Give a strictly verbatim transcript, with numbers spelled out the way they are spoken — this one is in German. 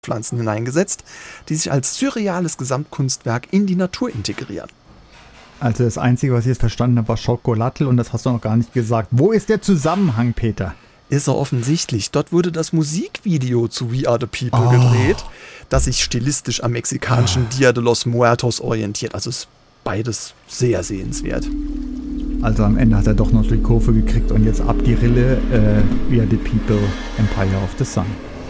Pflanzen hineingesetzt, die sich als surreales Gesamtkunstwerk in die Natur integrieren. Also das Einzige, was ich jetzt verstanden habe, war Schokolattel und das hast du noch gar nicht gesagt. Wo ist der Zusammenhang, Peter? Ist er offensichtlich. Dort wurde das Musikvideo zu We Are The People Oh. gedreht, das sich stilistisch am mexikanischen Ah. Dia de los Muertos orientiert. Also ist beides sehr sehenswert. Also am Ende hat er doch noch die Kurve gekriegt und jetzt ab die Rille, äh, We Are The People, Empire of the Sun.